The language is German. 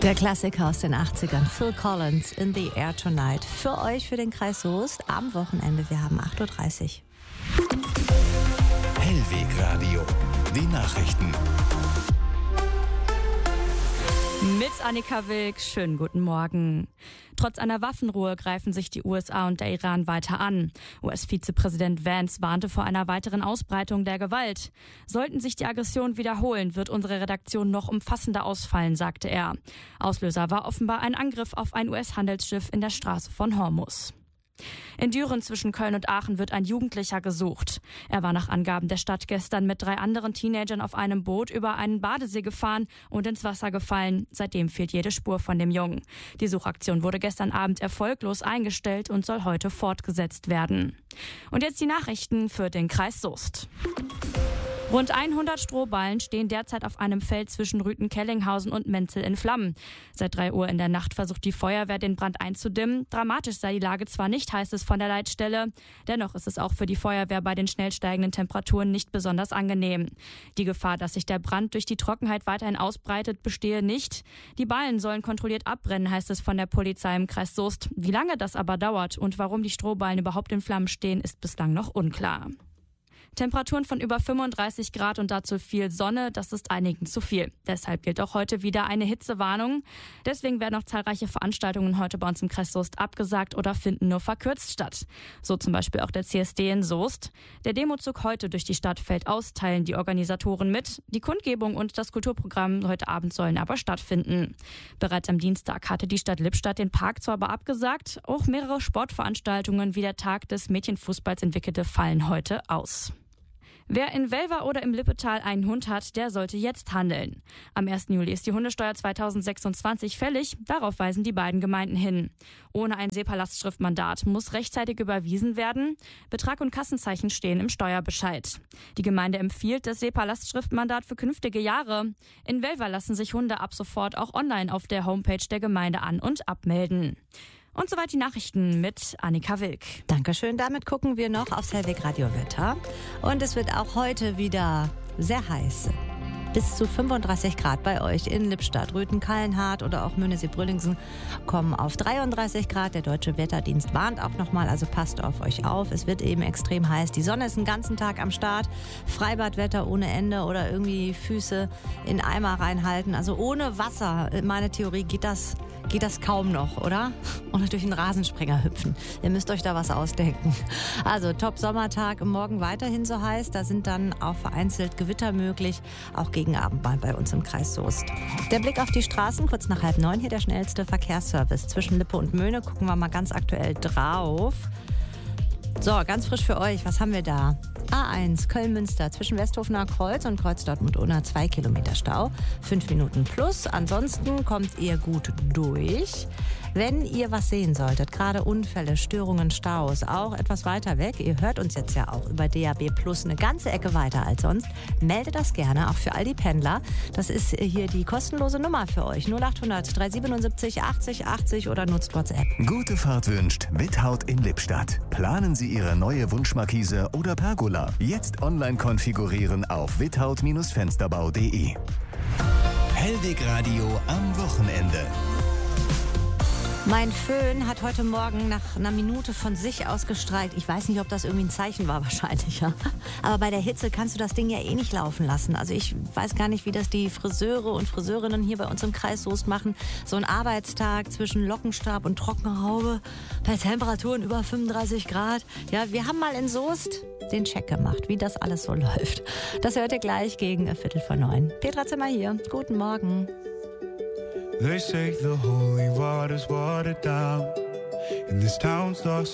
Der Klassiker aus den 80ern, Phil Collins, In the Air Tonight. Für euch, für den Kreis Soest, am Wochenende. Wir haben 8.30 Uhr. Hellweg Radio, die Nachrichten. Mit Annika Wilk, schönen guten Morgen. Trotz einer Waffenruhe greifen sich die USA und der Iran weiter an. US-Vizepräsident Vance warnte vor einer weiteren Ausbreitung der Gewalt. Sollten sich die Aggressionen wiederholen, wird unsere Redaktion noch umfassender ausfallen, sagte er. Auslöser war offenbar ein Angriff auf ein US-Handelsschiff in der Straße von Hormuz. In Düren zwischen Köln und Aachen wird ein Jugendlicher gesucht. Er war nach Angaben der Stadt gestern mit 3 anderen Teenagern auf einem Boot über einen Badesee gefahren und ins Wasser gefallen. Seitdem fehlt jede Spur von dem Jungen. Die Suchaktion wurde gestern Abend erfolglos eingestellt und soll heute fortgesetzt werden. Und jetzt die Nachrichten für den Kreis Soest. Rund 100 Strohballen stehen derzeit auf einem Feld zwischen Rüthen-Kellinghausen und Menzel in Flammen. Seit 3 Uhr in der Nacht versucht die Feuerwehr, den Brand einzudimmen. Dramatisch sei die Lage zwar nicht, heißt es von der Leitstelle. Dennoch ist es auch für die Feuerwehr bei den schnell steigenden Temperaturen nicht besonders angenehm. Die Gefahr, dass sich der Brand durch die Trockenheit weiterhin ausbreitet, bestehe nicht. Die Ballen sollen kontrolliert abbrennen, heißt es von der Polizei im Kreis Soest. Wie lange das aber dauert und warum die Strohballen überhaupt in Flammen stehen, ist bislang noch unklar. Temperaturen von über 35 Grad und dazu viel Sonne, das ist einigen zu viel. Deshalb gilt auch heute wieder eine Hitzewarnung. Deswegen werden auch zahlreiche Veranstaltungen heute bei uns im Kreis Soest abgesagt oder finden nur verkürzt statt. So zum Beispiel auch der CSD in Soest. Der Demozug heute durch die Stadt fällt aus, teilen die Organisatoren mit. Die Kundgebung und das Kulturprogramm heute Abend sollen aber stattfinden. Bereits am Dienstag hatte die Stadt Lippstadt den Park zwar aber abgesagt, auch mehrere Sportveranstaltungen wie der Tag des Mädchenfußballs entwickelte fallen heute aus. Wer in Welver oder im Lippetal einen Hund hat, der sollte jetzt handeln. Am 1. Juli ist die Hundesteuer 2026 fällig, darauf weisen die beiden Gemeinden hin. Ohne ein SEPA-Lastschriftmandat muss rechtzeitig überwiesen werden. Betrag und Kassenzeichen stehen im Steuerbescheid. Die Gemeinde empfiehlt das SEPA-Lastschriftmandat für künftige Jahre. In Welver lassen sich Hunde ab sofort auch online auf der Homepage der Gemeinde an- und abmelden. Und soweit die Nachrichten mit Annika Wilk. Dankeschön. Damit gucken wir noch aufs Hellweg Radio Wetter. Und es wird auch heute wieder sehr heiß. Bis zu 35 Grad bei euch in Lippstadt, Rüthen-Kallenhardt oder auch Möhnesee-Brüllingsen kommen auf 33 Grad. Der Deutsche Wetterdienst warnt auch nochmal, also passt auf euch auf. Es wird eben extrem heiß. Die Sonne ist den ganzen Tag am Start. Freibadwetter ohne Ende oder irgendwie Füße in Eimer reinhalten. Also ohne Wasser, meine Theorie, geht das kaum noch, oder? Oder durch einen Rasensprenger hüpfen. Ihr müsst euch da was ausdenken. Also Top-Sommertag, morgen weiterhin so heiß. Da sind dann auch vereinzelt Gewitter möglich, auch gegen Abend mal bei uns im Kreis Soest. Der Blick auf die Straßen, kurz nach 8:30, hier der schnellste Verkehrsservice. Zwischen Lippe und Möhne gucken wir mal ganz aktuell drauf. So, ganz frisch für euch, was haben wir da? A1 Köln-Münster zwischen Westhofener Kreuz und Kreuz Dortmund-Unna 2 Kilometer Stau, 5 Minuten plus. Ansonsten kommt ihr gut durch. Wenn ihr was sehen solltet, gerade Unfälle, Störungen, Staus, auch etwas weiter weg, ihr hört uns jetzt ja auch über DAB Plus eine ganze Ecke weiter als sonst, meldet das gerne, auch für all die Pendler. Das ist hier die kostenlose Nummer für euch, 0800 377 80 80 oder nutzt WhatsApp. Gute Fahrt wünscht Without in Lippstadt. Planen Sie Ihre neue Wunschmarkise oder Pergola. Jetzt online konfigurieren auf without-fensterbau.de. Hellweg Radio am Wochenende. Mein Föhn hat heute Morgen nach einer Minute von sich aus gestreikt. Ich weiß nicht, ob das irgendwie ein Zeichen war, wahrscheinlich. Ja. Aber bei der Hitze kannst du das Ding ja eh nicht laufen lassen. Also ich weiß gar nicht, wie das die Friseure und Friseurinnen hier bei uns im Kreis Soest machen. So ein Arbeitstag zwischen Lockenstab und Trockenhaube bei Temperaturen über 35 Grad. Ja, wir haben mal in Soest den Check gemacht, wie das alles so läuft. Das hört ihr gleich gegen 8:45. Petra Zimmer hier. Guten Morgen. They say the holy water's watered down, and this town's lost